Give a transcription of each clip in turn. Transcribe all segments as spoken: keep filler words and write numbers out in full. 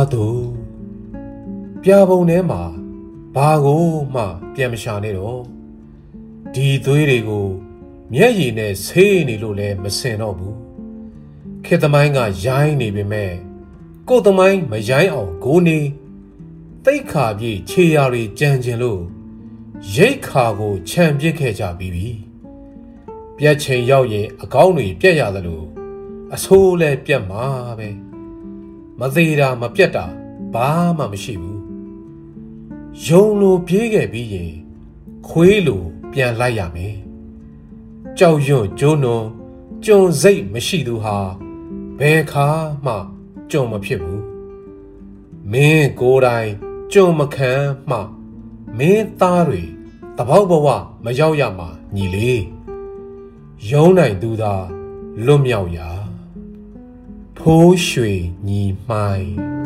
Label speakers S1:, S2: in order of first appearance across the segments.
S1: 都别不呢嘛，八个嘛别么想的咯。地对那个面人呢，谁呢路来没生到不？看他们个养那边没，搞他们没养好过呢。对卡比切亚里讲讲路，一卡个千别开家比比，别钱要也搞你别样的路，啊错来别麻呗，没得啦没别的，爸妈没媳妇，用路别个别人，回路别来呀没，教育就弄，就谁没媳妇哈，别卡嘛就没撇步，没过来。就没看嘛，没打雷，大宝宝话没咬牙嘛，你嘞，有难度的落苗呀，破水你买。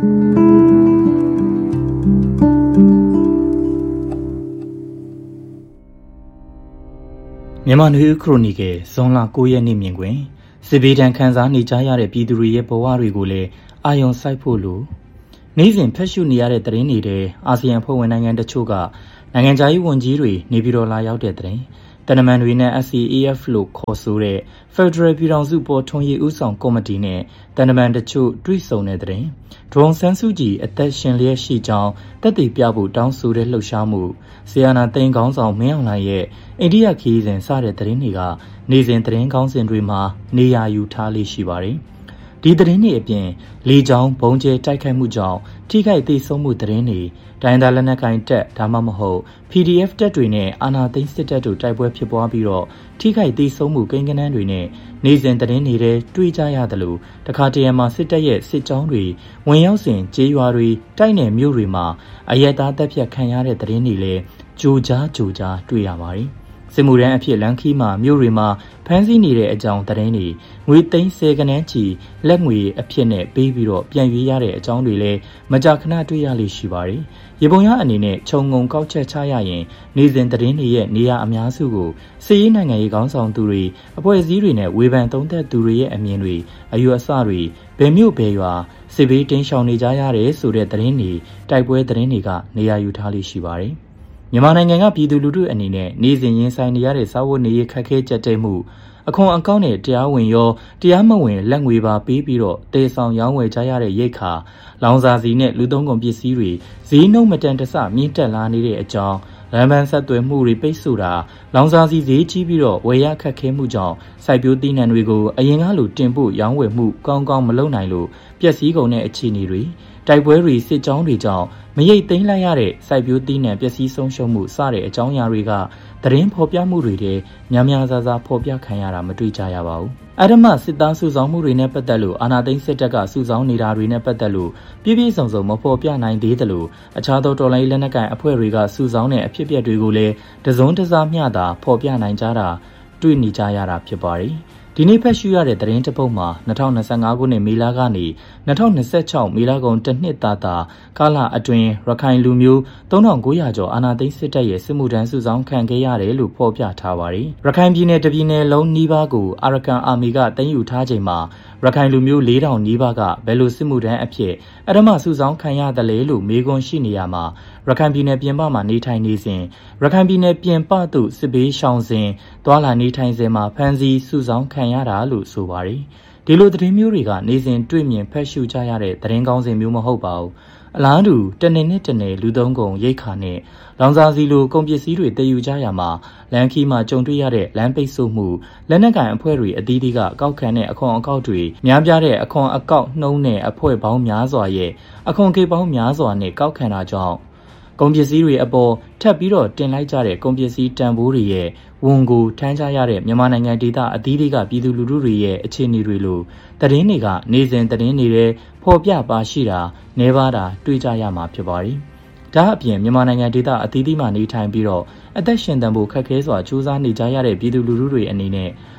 S2: မြန်မာနွေခရိုနီကယ်ဇွန်လ၉ရက်နေ့မြင်ကွင်စစ်ဘေးဒဏ်ခံစားနေကြရတဲ့ပြည်သူတွေရဲ့ဘဝတွေကိုလည်းအာရုံစိုက်ဖို့လိုနေ့စဉ်ဖက်ရှုနေရတဲ့သတင်းတွေအာဆီယံဖွဲ့ဝင်နိုင်ငံတချို့ကနိုင်ငံခြားရေးဝန်ကြီးတွေနေပြည်တော်လာရောက်တဲ့သတင်းတနမန်တွေနဲ့ S C A F လို့ခေါ်ဆိုတဲ့ Federal ပြည်ထောင်စုပေါ်ထွန်းရေးဦးဆောင်ကော်မတီနဲ့တနမန်တချို့တွေ့ဆုံတဲ့သတင်းဒရုန်းဆန်းစုကြည်အသက်ရှင်လျက်ရှိကြောင်းတက်တည်ပြဖို့တောင်းဆိုတဲ့လှုပ်ရှားမှုဆီယနာသိန်းကောင်းဆောင်မင်းအောင်လှိုင်ရဲ့အိန္ဒိယခီးစဉ်စတဲ့သတင်းတွေကနေ့စဉ်သတင်းကောင်းစင်တွေမှာနေရာယူထားလေးရှိပါတယ်ဒီသတင်းတွေအပြင်လေကြောင်းဘုံကျဲတိုက်ခိုက်မှုကြောင့်ထိခိုက်ဒေဆုံးမှုသတင်းတွေဒိုင်းဒါလက်နက်ကိုင်တက်ဒါမှမဟုတ် P D F တက်တွေနဲ့အာဏာသိမ်းစစ်တပ်တို့တိုက်ပွဲဖြစ်ပွားပြီးတော့ထိခိုက်ဒေဆုံးမှုကိန်းဂဏန်းတွေနဲ့နေ့စဉ်သတင်းတွေတွေ့ကြရတယ်လို့တခါတရံမှာစစ်တပ်ရဲ့စစ်ကြောင်းတွေဝင်ရောက်စဉ်ကြေးရွာတွေတိုက်နယ်မြို့တွေမှာအရက်သားတပ်ဖြတ်ခံရတဲ့သတင်းတွေလည်းကြိုကြားကြိုကြားတွေ့ရပါတယ်စစ်မှုရန်အဖြစ်လန်ခီမှာမြို့တွေမှာဖမ်းဆီးနေတဲ့အကြောင်းသတင်းတွေငွေသိန်းဆယ်ကနန်းချီလက်ငွေအဖြစ်နဲ့ပေးပြီးတော့ပြန်ရွေးရတဲ့အကြောင်းတွေလည်းမကြာခဏတွေ့ရလိမ့်ရှိပါတယ်။ရေပုံရအနေနဲ့ခြုံငုံကောက်ချက်ချရရင်နေ့စဉ်သတင်းတွေရဲ့နေရာအများစုကိုစစ်ရေးနိုင်ငံရေးခေါင်းဆောင်သူတွေအဖွဲ့အစည်းတွေနဲ့ဝေဖန်သုံးသပ်သူတွေရဲ့အမြင်တွေအယူအဆတွေဘယ်မြို့ဘယ်ရွာစစ်ဘေးတင်းရှောင်နေကြရတယ်ဆိုတဲ့သတင်းတွေတိုက်ပွဲသတင်းတွေကနေရာယူထားလိမ့်ရှိပါတယ်။မြန်မာနိုင်ငံကပြည်သူလူထုအနေနဲ့နေ့စဉ်ရင်ဆိုင်နေရတဲ့စာဝတ်နေရေးခက်ခဲကြက်တဲမှုအခွန်အကောင့်နဲ့တရားဝင်ရောတရားမဝင်လက်ငွေပါပေးပြီးတော့တေဆောင်ရောင်းဝယ်ကြရတဲ့ရိတ်ခါလောင်စာစီနဲ့လူသုံးကုန်ပစ္စည်းတွေဈေးနှုန်းမတန်တဆမြင့်တက်လာနေတဲ့အကြောင်းလမ်းပန်းဆက်သွယ်မှုတွေပိတ်ဆို့တာလောင်စာစီဈေးကြီးပြီးတော့ဝယ်ရခက်ခဲမှုကြောင့်စိုက်ပျိုးသီးနှံတွေကိုအရင်ကလိုတင်ပို့ရောင်းဝယ်မှုကောင်းကောင်းမလုပ်နိုင်လို့ပျက်စီးကုန်တဲ့အခြေအနေတွေတိုက်ပွဲတွေစစ်ကြောင်းတွေကြောင့်မရိတ်သိမ်းလိုက်ရတဲ့စိုက်ပျိုးသီးနှံပျက်စီးဆုံးရှုံးမှုစတဲ့အကြောင်းအရာတွေကသတင်းဖော်ပြမှုတွေတဲ့များများစားစားဖော်ပြခံရတာမတွေ့ကြရပါဘူး။အဓမ္မစစ်သားစုဆောင်းမှုတွေနဲ့ပတ်သက်လို့အာဏာသိမ်းစစ်တပ်ကစုဆောင်းနေတာတွေနဲ့ပတ်သက်လို့ပြည့်ပြည့်စုံစုံမဖော်ပြနိုင်သေးသလိုအခြားသောတော်လှန်ရေးလက်နက်ကိုင်အဖွဲ့တွေကစုဆောင်းတဲ့အဖြစ်အပျက်တွေကိုလည်းတစုံတစမျှသာဖော်ပြနိုင်ကြတာတွေ့နေကြရတာဖြစ်ပါတယ်။ဒီနေ့ဖက်ရှုရတဲ့သတင်းတစ်ပုဒ်မှာ၂၀၂၅ခုနှစ်မေလကနေ၂၀၂၆မေလကုန်တစ်နှစ်တာတာကာလအတွင်းရခိုင်လူမျိုး၃ထောင်၉ရာကျော်အာဏာသိမ်းစစ်တပ်ရဲ့စစ်မှုထမ်းစုဆောင်းခံခဲ့ရတယ်လို့ဖော်ပြထားပါတယ်။ရခိုင်ပြည်နယ်တပြည်နယ်လုံးနီးပါးကိုအာရကန်အာမီကသိမ်းယူထားချိန်မှာရခိုင်လူမျိုး၄ထောင်နီးပါးကဘယ်လိုစစ်မှုထမ်းအဖြစ်အဓမ္မစုဆောင်းခံရတယ်လဲလို့မေးခွန်းရှိနေရမှာရခိုင်ပြည်နယ်ပြင်ပမှာနေထိုင်နေစဉ်ရခိုင်ပြည်နယ်ပြင်ပသို့စစ်ဘေးရှောင်စဉ်သွာလာနေထိုင်စဉ်မှာဖမ်းဆီးစုဆောင်းခံရတာလို့ဆိုပါတယ်ဒီလိုသတင်းမျိုးတွေကနေစဉ်တွေ့မြင်ဖက်ရှုကြရတဲ့သတင်းကောင်းစဉ်မျိုးမဟုတ်ပါဘူးအလားတူတနေ့နဲ့တနေ့လူသုံးကုန်ရိတ်ခါနဲ့လောင်စာစီလိုကုန်ပစ္စည်းတွေတည်ယူကြရမှာလမ်းခီးမှာကြုံတွေ့ရတဲ့လမ်းပိတ်ဆို့မှုလက်နက်ကိုင်အဖွဲ့တွေအသီးသီးကအကောက်ခံတဲ့အခွန်အကောက်တွေများပြားတဲ့အခွန်အကောက်နှုံးနဲ့အဖွဲ့ပေါင်းများစွာရဲ့အခွန်ကိပေါင်းများစွာနဲ့ကောက်ခံတာကြောင့်ကုန်ပစ္စည်းတွေအပေါ်ထပ်ပြီးတော့တင်လိုက်ကြတဲ့ကုန်ပစ္စည်းတန်ဖိုးတွေရဲ့ဝန်ကိုထမ်းကြရတဲ့မြန်မာနိုင်ငံဒေသအသီးသီးကပြည်သူလူထုတွေရဲ့အခြေအနေတွေလိုသတင်းတွေကနေစဉ်သတင်းတွေဖော်ပြပါရှိတာနေပါတာတွေ့ကြရမှာဖြစ်ပါတယ်။ဒါအပြင်မြန်မာနိုင်ငံဒေသအသီးသီးမှာနေထိုင်ပြီးတော့အသက်ရှင်သန်ဖို့ခက်ခဲစွာကြိုးစားနေကြရတဲ့ပြည်သူလူထုတွေအနေနဲ့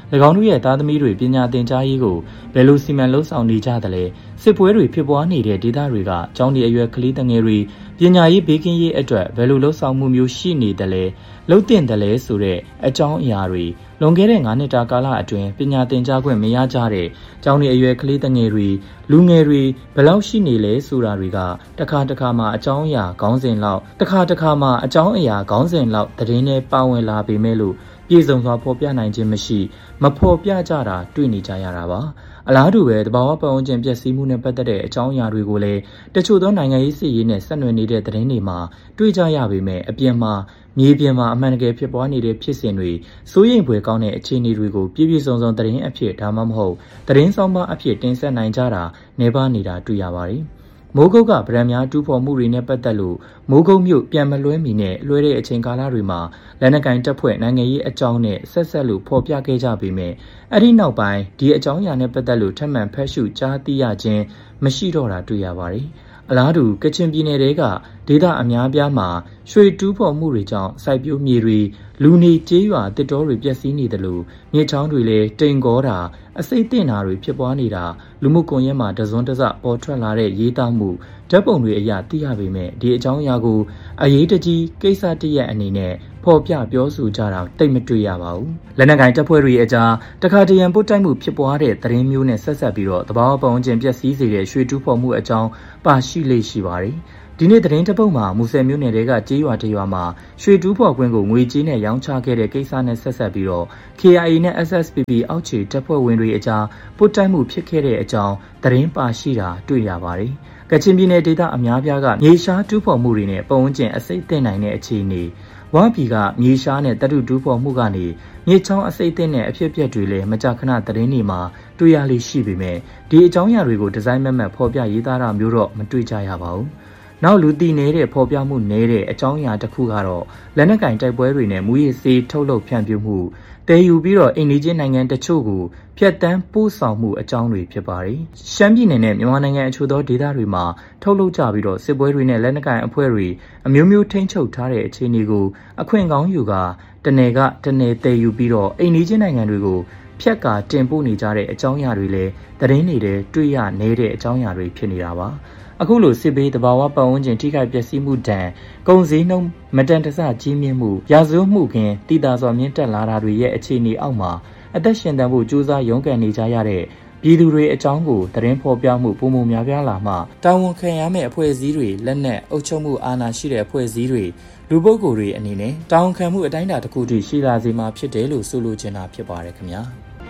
S2: ၎င်းတို့ရဲ့သားသမီးတွေပညာသင်ကြားရေးကိုဘယ်လိုစီမံလှုပ်ဆောင်နေကြသလဲစစ်ပွဲတွေဖြစ်ပွားနေတဲ့ဒေသတွေကကျောင်းဒီအရွယ်ကလေးငယ်တွေပညာရေးဘေးကင်းရေးအတွက်ဘယ်လိုလှုပ်ဆောင်မှုမျိုးရှိနေသလဲလှုပ်တင်တယ်လဲဆိုတဲ့အကြောင်းအရာတွေလွန်ခဲ့တဲ့ငါးနှစ်တာကာလအတွင်းပညာသင်ကြားခွင့်မရကြတဲ့ကျောင်းဒီအရွယ်ကလေးငယ်တွေလူငယ်တွေဘယ်လောက်ရှိနေလဲဆိုတာတွေကတခါတခါမှအကြောင်းအရာခေါင်းစဉ်လောက်တခါတခါမှအကြောင်းအရာခေါင်းစဉ်လောက်သတင်းနဲ့ပါဝင်လာပေမဲ့လို့ပြည်စုံစွာဖော်ပြနိုင်ခြင်းမရှိမဖော်ပြကြတာတွေ့နေကြရတာပါအလားတူပဲတဘာဝပတ်ဝန်းကျင်ပျက်စီးမှုနဲ့ပတ်သက်တဲ့အကြောင်းအရာတွေကိုလည်းတချို့သောနိုင်ငံရေးစစ်ရေးနဲ့ဆက်နွယ်နေတဲ့သတင်းတွေမှာတွေ့ကြရပေမဲ့အပြင်မှာမြေပြင်မှာအမှန်တကယ်ဖြစ်ပွားနေတဲ့ဖြစ်စဉ်တွေစိုးရိမ်ဖွယ်ကောင်းတဲ့အခြေအနေတွေကိုပြည့်ပြည့်စုံစုံသတင်းအဖြစ်ဒါမှမဟုတ်သတင်းဆောင်မအဖြစ်တင်ဆက်နိုင်ကြတာနေပါနေတာတွေ့ရပါတယ်မိုးကုတ်ကဗရန်များတူးဖော်မှုတွေနဲ့ပတ်သက်လို့မိုးကုတ်မြို့ပြန်မလွှဲမီနဲ့လွှဲတဲ့အချိန်ကာလတွေမှာလက်နက်ကင်တပ်ဖွဲ့နိုင်ငံရေးအကြောင်းနဲ့ဆက်ဆက်လို့ဖော်ပြခဲ့ကြပေမဲ့အဲ့ဒီနောက်ပိုင်းဒီအကြောင်းအရာနဲ့ပတ်သက်လို့ထပ်မံဖတ်ရှုကြားသိရခြင်းမရှိတော့တာတွေ့ရပါတယ်အလားတူကချင်ပြည်နယ်တွေကဒေသအများပြားမှာရွှေတူးဖော်မှုတွေကြောင့်စိုက်ပျိုးမြေတွေလူနေကျေးရွာတစ်တောတွေပျက်စီးနေတယ်လို့မြေချောင်းတွေလည်းတိမ်ကောတာအစိမ့်တင်တာတွေဖြစ်ပွားနေတာလူမှုကွန်ရက်မှာတစွန်းတစပေါ်ထွက်လာတဲ့ရေးသားမှုဓာတ်ပုံတွေအရသိရပေမဲ့ဒီအကြောင်းအရာကိုအရေးတကြီးကိစ္စတရက်အနေနဲ့ဖော်ပြပြောဆိုကြတာတိတ်မတွေ့ရပါဘူးလက်နက်ကင်တပ်ဖွဲ့တွေအကြားတခါတရံပုတ်တိုက်မှုဖြစ်ပွားတဲ့သတင်းမျိုးနဲ့ဆက်ဆက်ပြီးတော့တဘာဝပတ်ဝန်းကျင်ပျက်စီးစေတဲ့ရွှေတူးဖော်မှုအကြောင်းပါရှိလေ့ရှိပါတယ်ဒီနေ့သတင်းတစ်ပုဒ်မှာမူဆယ်မြို့နယ်တွေကကြေးရွာတရွာမှာရွှေတူးဖော်ခွင့်ကိုငွေကြေးနဲ့ရောင်းချခဲ့တဲ့ကိစ္စနဲ့ဆက်ဆက်ပြီးတော့ K I A နဲ့ S S P P အောက်ခြေတပ်ဖွဲ့ဝင်တွေအကြားပုတ်တိုက်မှုဖြစ်ခဲ့တဲ့အကြောင်းသတင်းပါရှိတာတွေ့ရပါတယ်။ကချင်ပြည်နယ်ဒေသအများပြားကမြေရှားတူးဖော်မှုတွေနဲ့ပတ်ဝန်းကျင်အစိမ့်သိမ့်နိုင်တဲ့အခြေအနေဝါပြည်ကမြေရှားနဲ့တတုတူးဖော်မှုကနေမြေချောင်းအစိမ့်သိမ့်တဲ့အဖြစ်အပျက်တွေလည်းမကြာခဏသတင်းတွေမှာတွေ့ရလိမ့်ရှိပေမဲ့ဒီအကြောင်းအရာတွေကိုဒီဇိုင်းမက်မက်ဖော်ပြရေးသားတာမျိုးတော့မတွေ့ကြရပါဘူး။နောက်လူသိနေတဲ့ဖော်ပြမှုနည်းတဲ့အကြောင်းအရာတစ်ခုကတော့လက်နက်ကင်တိုက်ပွဲတွေနဲ့မူရစ်ဆေးထုတ်လုပ်ဖြန့်ဖြူးမှုတည်ယူပြီးတော့အိန္ဒိယနိုင်ငံတချို့ကိုဖျက်ဆီးပို့ဆောင်မှုအကြောင်းတွေဖြစ်ပါတယ်။ရှမ်းပြည်နယ်နဲ့မြန်မာနိုင်ငံအချို့သောဒေသတွေမှာထုတ်လုပ်ကြပြီးတော့စစ်ပွဲတွေနဲ့လက်နက်ကင်အဖွဲ့တွေအမျိုးမျိုးထိန်းချုပ်ထားတဲ့အခြေအနေကိုအခွင့်ကောင်းယူကတနယ်ကတနယ်တည်ယူပြီးတော့အိန္ဒိယနိုင်ငံတွေကိုဖြတ်ကာတင်ပို့နေကြတဲ့အကြောင်းအရာတွေလည်းသတင်းတွေထဲတွေ့ရနေတဲ့အကြောင်းအရာတွေဖြစ်နေတာပါ။အခုလိုစစ်ဘေးတဘာဝပတ်ဝန်းကျင်ထိခိုက်ပျက်စီးမှုဒဏ်ကုန်စည်နှုန်းမတန်တဆကြီးမြင့်မှုရာဇဝတ်မှုခင်တည်တာစွာမြင့်တက်လာတာတွေရဲ့အခြေအနေအောက်မှာအသက်ရှင်သန်ဖို့ကြိုးစားရုန်းကန်နေကြရတဲ့ပြည်သူတွေအကြောင်းကိုသတင်းဖော်ပြမှုပုံမှန်များပြားလာမှတာဝန်ခံရမယ့်အဖွဲ့အစည်းတွေလက်နက်အုပ်ချုပ်မှုအာဏာရှိတဲ့အဖွဲ့အစည်းတွေလူပုဂ္ဂိုလ်တွေအနေနဲ့တာဝန်ခံမှုအတိုင်းအတာတစ်ခုထိရှိလာစေမှာဖြစ်တယ်လို့ဆိုလိုချင်တာဖြစ်ပါတယ်ခင်ဗျာ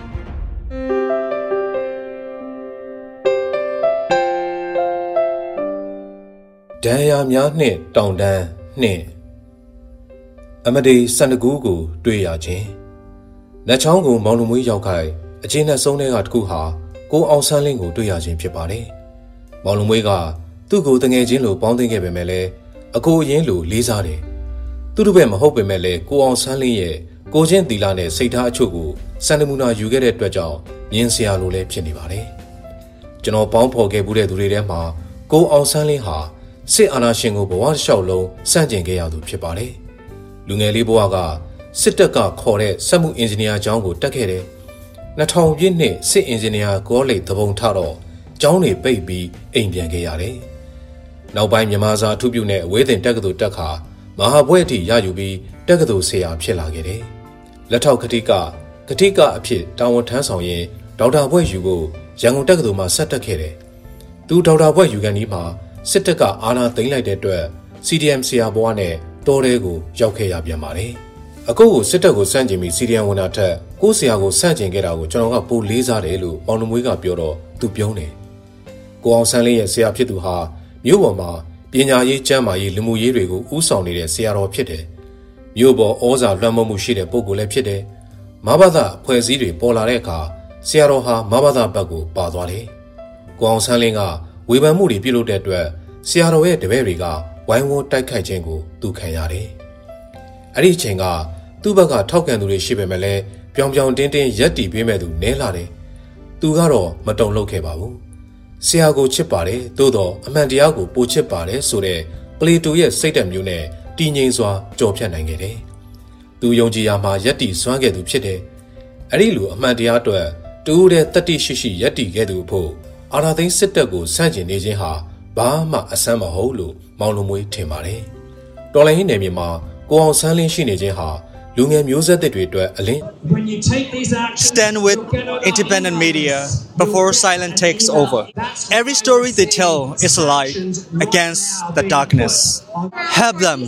S1: ဒဏ်ရာများနှင့်တောင်တန်းနှင့်အမဒီစန္ဒကူးကိုတွေ့ရခြင်းလက်ချောင်းကိုမောင်လူမွေးရောက်ခိုင်အချင်းနဲ့ဆုံးတဲ့ကတခုဟာကိုအောင်ဆန်းလင်းကိုတွေ့ရခြင်းဖြစ်ပါတယ်။မောင်လူမွေးကသူ့ကိုတငယ်ချင်းလိုပေါင်းသိခဲ့ပေမဲ့လည်းအကိုအရင်လိုလေးစားတယ်။သူ့တို့ဘက်မဟုတ်ပေမဲ့လည်းကိုအောင်ဆန်းလင်းရဲ့ကိုချင်းတီလာနဲ့စိတ်ထားအချို့ကိုစန္ဒမူနာယူခဲ့တဲ့အတွက်ကြောင့်မြင်စရာလိုလည်းဖြစ်နေပါတယ်။ကျွန်တော်ပေါင်းဖော်ခဲ့မှုတဲ့သူတွေထဲမှာကိုအောင်ဆန်းလင်းဟာစစ်အာဏာရှင်ကိုဘဝတစ်လျှောက်လုံးစန့်ကျင်ခဲ့ရသူဖြစ်ပါတယ်။လူငယ်လေးဘဝကစစ်တပ်ကခေါ်တဲ့စက်မှုအင်ဂျင်နီယာကျောင်းကိုတက်ခဲ့တယ်။နှစ်ထောင်ပြည့်နှစ်စစ်အင်ဂျင်နီယာကောလိပ်သဘုံထတော့ကျောင်းတွေပိတ်ပြီးအိမ်ပြန်ခဲ့ရတယ်။နောက်ပိုင်းမြန်မာစာအထူးပြုနဲ့အဝေးသင်တက္ကသိုလ်တက်ခါမဟာဘွဲ့အထိရယူပြီးတက္ကသိုလ်ဆရာဖြစ်လာခဲ့တယ်။လက်ထောက်ကတိကကတိကအဖြစ်တာဝန်ထမ်းဆောင်ရင်ဒေါက်တာဘွဲ့ယူဖို့ရန်ကုန်တက္ကသိုလ်မှာဆက်တက်ခဲ့တယ်။သူဒေါက်တာဘွဲ့ယူကန်ဒီမှာစစ်တပ်ကအာဏာသိမ်းလိုက်တဲ့အတွက် C D M ဆရာဘွားနဲ့တောထဲကိုရောက်ခဲ့ရပြန်ပါတယ်။အခုကိုစစ်တပ်ကိုစန့်ကျင်ပြီး C D M ဝင်တာထက်ကိုဆရာကိုစန့်ကျင်ခဲ့တာကိုကျွန်တော်ကပိုလေးစားတယ်လို့မောင်နှမွေးကပြောတော့သူပြုံးတယ်။ကိုအောင်ဆန်းလင်းရဲ့ဆရာဖြစ်သူဟာမြို့ပေါ်မှာပညာရေးကျန်းမာရေးလူမှုရေးတွေကိုဦးဆောင်နေတဲ့ဆရာတော်ဖြစ်တယ်။မြို့ပေါ်ဩဇာလွှမ်းမိုးမှုရှိတဲ့ပုဂ္ဂိုလ်လည်းဖြစ်တယ်။မဘာသာအဖွဲ့အစည်းတွေပေါ်လာတဲ့အခါဆရာတော်ဟာမဘာသာဘက်ကိုပါသွားတယ်။ကိုအောင်ဆန်းလင်းကဝေဖန်မှုတွေပြုလုပ်တဲ့အတွက်ဆရာတော်ရဲ့တပည့်တွေကဝိုင်းဝန်းတိုက်ခိုက်ခြင်းကိုသူခံရတယ်။အဲ့ဒီအချိန်ကသူ့ဘက်ကထောက်ခံသူတွေရှိပေမဲ့လည်းပြောင်ပြောင်တင်းတင်းရက်တီပေးမဲ့သူနဲလာတယ်။သူကတော့မတုံ့လောက်ခဲ့ပါဘူး။ဆရာကိုချစ်ပါတယ်သို့တော့အမှန်တရားကိုပိုချစ်ပါတယ်ဆိုတဲ့ပလေတိုရဲ့စိတ်ဓာတ်မျိုးနဲ့တည်ငြိမ်စွာကြော်ဖြတ်နိုင်ခဲ့တယ်။သူယုံကြည်ရာမှာရက်တီစွမ်းခဲ့သူဖြစ်တယ်။အဲ့ဒီလိုအမှန်တရားအတွက်တူးတဲ့တတိရှိရှိယက်တီခဲ့သူဖို့အာဏာသိမ်းစစ်တပ်ကိုဆန့်ကျင်နေခြင်းဟာဘာမှအဆန်းမဟုတ်လို့မောင်လုံးမွေးထင်ပါတယ်။တော်လိုင်းနယ်မြေမှာကိုအောင်ဆန်းလင်းရှိနေခြင်းဟာလူငယ်မျိုးဆက်တွေအတွက်အလင်း
S3: Stand with independent media before silence takes over. Every story they tell is a light against the darkness. Help them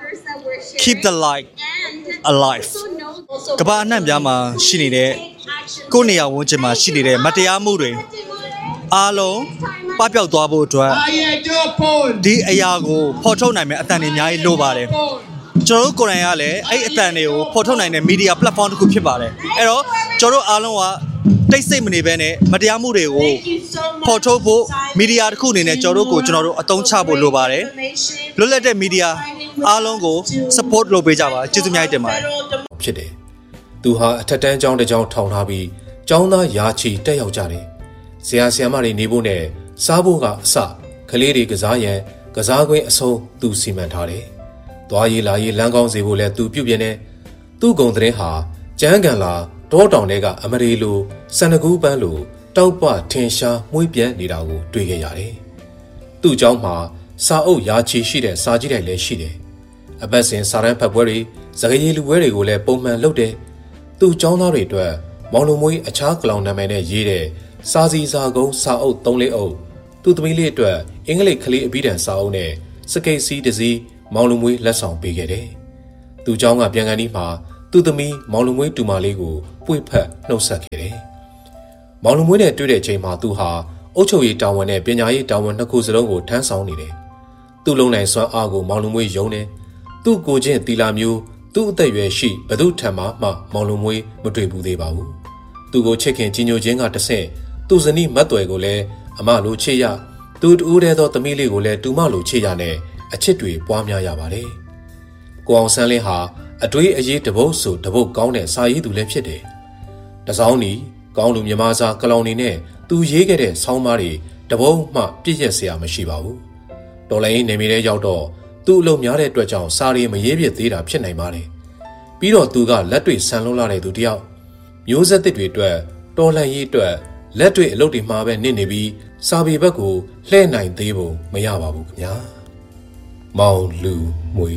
S3: keep the light alive. ကမ္ဘာအနှံ့ပြားမှာရှိနေတဲ့ကိုယ်နေရာဝန်းကျင်မှာရှိနေတဲ့မတရားမှုတွေအားလုံးပပျောက်သွားဖို့အတွက်ဒီအရာကိုဖော်ထုတ်နိုင်မယ့်အသံတွေအများကြီးလိုပါတယ်ကျွန်တော်တို့ကိုယ်တိုင်ကလည်းအဲ့အသံတွေကိုဖော်ထုတ်နိုင်တဲ့ media platform တစ်ခုဖြစ်ပါတယ်အဲ့တော့ကျွန်တော်တို့အားလုံးကတိတ်ဆိတ်မနေဘဲနဲ့မတရားမှုတွေကိုဖော်ထုတ်ဖို့ media တစ်ခုအနေနဲ့ကျွန်တော်တို့ကိုကျွန်တော်တို့အသုံးချဖို့လိုပါတယ်လွတ်လပ်တဲ့ media အားလုံးကို support လုပ်ပေးကြပါကျေးဇူးများတင်ပါတယ်
S1: ဖြစ်တယ်သူဟာအထက်တန်းကျောင်းတစ်ကျောင်းထောင်ထားပြီးကျောင်းသားယာချီတက်ရောက်ကြတယ်ဆရာဆရာမတွေနေဖို့နဲ့စားဖို့ကအစကလေးတွေကစားရန်ကစားကွင်းအဆုံးသူစီမံထားတယ်သွားရေးလာရေးလမ်းကောင်းစေဖို့လည်းသူပြုပြင်နေသူ့ဂုံတဲ့ဟာကျန်းကန်လာတောတောင်တွေကအမရီလိုစန္ဒကူးပန်းလိုတောက်ပထင်ရှားမွေးပြန်နေတာကိုတွေ့ခဲ့ရတယ်။သူ့เจ้าမှာစာအုပ်ရာချီရှိတဲ့စာကြည့်တိုင်လည်းရှိတယ်။အပတ်စဉ်စာရန်ဖတ်ပွဲတွေစကားရည်လူပွဲတွေကိုလည်းပုံမှန်လုပ်တယ်။သူ့เจ้าသားတွေအတွက်မောင်လုံးမွေးအခြားကလောင်နာမည်နဲ့ရေးတဲ့စာစီစာကုန်းစာအုပ်သုံးလေးအုပ်သူ့သမီးလေးအတွက်အင်္ဂလိပ်ကလေးအပြီးတန်စာအုပ်နဲ့စကိတ်စီးတစ်စီးမောင်လုံးမွေးလက်ဆောင်ပေးခဲ့တယ်။သူ့เจ้าကပြန်ကန်ဒီမှာသူ့သမီးမောင်လုံးမွေးတူမလေးကိုပွေ့ဖက်နှုတ်ဆက်ခဲ့တယ်။မောင်လုံးမွေးနဲ့တွေ့တဲ့ချိန်မှာသူဟာအုပ်ချုပ်ရေးတာဝန်နဲ့ပညာရေးတာဝန်နှစ်ခုစလုံးကိုထမ်းဆောင်နေတယ်။သူ့လုံးနိုင်စွမ်းအားကိုမောင်လုံးမွေးယုံတယ်။သူ့ကိုချင်းတီလာမျိုးသူ့အသက်အရွယ်ရှိဘသူထံမှမှမောင်လုံးမွေးမတွေ့ဘူးသေးပါဘူး။သူ့ကိုချစ်ခင်ကြီးညိုခြင်းကတဆင့်သူ့ဇနီးမတ်သွယ်ကိုလည်းအမလိုချစ်ရသူ့တူးတဲ့သောသမီးလေးကိုလည်းတူမလိုချစ်ရနဲ့အချစ်တွေပွားများရပါတယ်။ကိုအောင်ဆန်းလင်းဟာအတွေးအရေးတပုတ်ဆိုတပုတ်ကောင်းတဲ့စာရေးသူလည်းဖြစ်တယ်။တစောင်းနီကောင်းလူမြမစားကလောင်နေနဲ့သူရေးခဲ့တဲ့ဆောင်းပါးတွေတပုတ်မှပြည့်ရက်စရာမရှိပါဘူး။တော်လိုင်းနေမီထဲရောက်တော့သူ့အလုပ်များတဲ့အတွက်ကြောင့်စာရီမရေးပြသေးတာဖြစ်နိုင်ပါတယ်။ပြီးတော့သူကလက်တွေဆန်လုံးလာတဲ့သူတယောက်မျိုးဆက်သစ်တွေအတွက်တော်လှန်ရေးအတွက်လက်တွေအလုပ်တွေမှာပဲနစ်နေပြီးစာပေဘက်ကိုလှည့်နိုင်သေးဖို့မရပါဘူးခင်ဗျာ။မောင်လူမွေ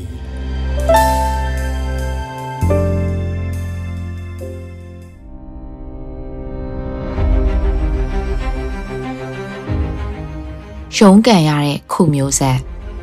S4: ရုံးကန်ရတဲ့ခုမျိုးဆက်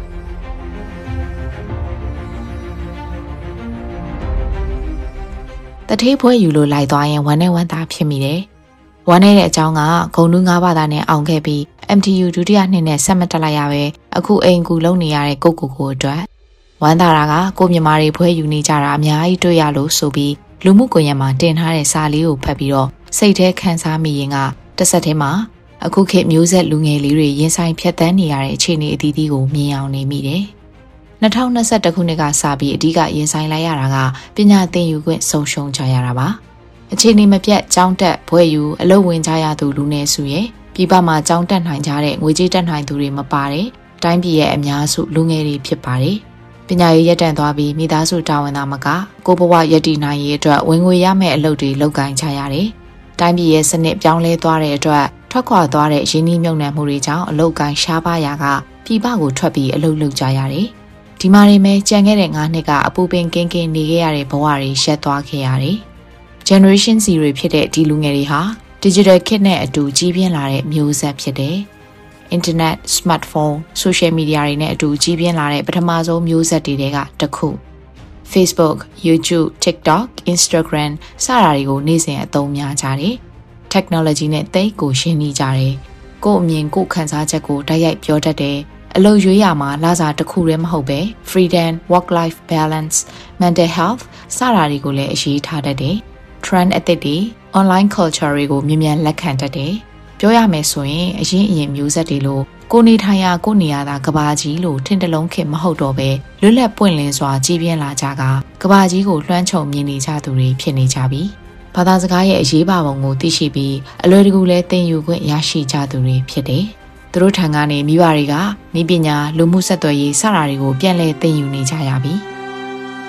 S4: တထေးဖွဲယူလို့လိုက်သွားရင်ဝမ်းနဲ့ဝမ်းသာဖြစ်မိတယ်။ဝမ်းနဲ့တဲ့အကြောင်းကဂုံတူးငါးဘာသာနဲ့အောင်ခဲ့ပြီး M T U ဒုတိယနှစ်နဲ့ဆက်မတက်လိုက်ရပဲအခုအိမ်ကူလုံနေရတဲ့ကိုကိုကိုအတွက်ဝမ်းသာတာကကိုမြမာတွေဖွဲယူနေကြတာအများကြီးတွေ့ရလို့ဆိုပြီးလူမှုကွန်ရက်မှာတင်ထားတဲ့စာလေးကိုဖတ်ပြီးတော့စိတ်ထဲခံစားမိရင်ကတစ်ဆက်တည်းမှာအခုခေတ်မျိုးဆက်လူငယ်လေးတွေရင်ဆိုင်ဖြတ်သန်းနေရတဲ့အခြေအနေအသီးသီးကိုမြင်အောင်နေမိတယ်။၂၀၂၁ခုနှစ်ကစပြီးအဓိကရင်ဆိုင်လိုက်ရတာကပညာသင်ယူခွင့်ဆုံးရှုံးကြရတာပါ။အခြေအနေမပြတ်ကျောင်းတက်ဘွဲ့ယူအလုပ်ဝင်ကြရသူလူငယ်စုရဲ့ပြည်ပမှာကျောင်းတက်နိုင်ကြတဲ့ငွေကြေးတက်နိုင်သူတွေမပါတဲ့တိုင်းပြည်ရဲ့အများစုလူငယ်တွေဖြစ်ပါတယ်။ပညာရေးရပ်တန့်သွားပြီးမိသားစုတာဝန်သားမကကိုဘဝရည်တည်နိုင်ရေးအတွက်ဝင်ငွေရမယ့်အလုပ်တွေလုပ်ကိုင်ကြရတယ်။တိုင်းပြည်ရဲ့စနစ်ပြောင်းလဲသွားတဲ့အတွက်ထွက်ခွာသွားတဲ့ရင်းနှီးမြှုပ်နှံမှုတွေကြောင့်အလုပ်ကိုင်ရှားပါးရာကပြည်ပကိုထွက်ပြီးအလုပ်လုပ်ကြရတယ်။ဒီမှာနေမဲ့ကြံခဲ့တဲ့ငါးနှစ်ကအပူပင်ကင်းကင်းနေခဲ့ရတဲ့ဘဝတွေရှက်သွားခဲ့ရတယ်။ Generation Z တွေဖြစ်တဲ့ဒီလူငယ်တွေဟာ Digital ခေတ်နဲ့အတူကြီးပြင်းလာတဲ့မျိုးဆက်ဖြစ်တယ်။ Internet, Smartphone, Social Media တွေနဲ့အတူကြီးပြင်းလာတဲ့ပထမဆုံးမျိုးဆက်တွေကတစ်ခု Facebook, YouTube, TikTok, Instagram စတာတွေကိုနေ့စဉ်အသုံးများကြတယ်။ Technology နဲ့သိကိုရှင်းနေကြတယ်။ကို့အမြင်ကိုခန်းစားချက်ကိုတိုက်ရိုက်ပြောတတ်တယ်။အလုပ်ရွေးရမှာလာစားတစ်ခုတည်းမဟုတ်ပဲ freedom, work-life balance, mental health စတာတွေကိုလည်းအရေးထားတတ်တယ်။ trend အသစ်တွေ online culture တွေကိုမြင်မြန်လက်ခံတတ်တယ်။ပြောရမယ်ဆိုရင်အရင်အရင်မျိုးဆက်တွေလိုကိုနေထိုင်ရာကိုနေရတာကဘာကြီးလို့ထင်တလုံးခင်မဟုတ်တော့ပဲလွတ်လပ်ပွင့်လင်းစွာကြီးပြင်းလာကြကကဘာကြီးကိုလွှမ်းခြုံမြင်နေကြသူတွေဖြစ်နေကြပြီ။ဘာသာစကားရဲ့အရေးပါပုံကိုသိရှိပြီးအလွယ်တကူလဲသင်ယူခွင့်ရရှိကြသူတွေဖြစ်တယ်။သူတို့ထံကနေမိဘတွေကဤပညာလူမှုဆက်သွယ်ရေးစတာတွေကိုပြန်လည်သင်ယူနေကြရပြီ။